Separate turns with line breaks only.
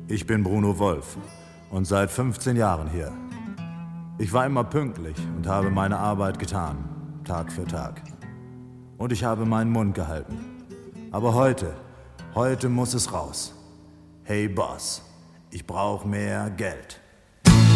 Ich bin Bruno Wolf und seit 15 Jahren hier. Ich war immer pünktlich und habe meine Arbeit getan, Tag für Tag. Und ich habe meinen Mund gehalten. Aber heute muss es raus. Hey Boss, ich brauche mehr Geld.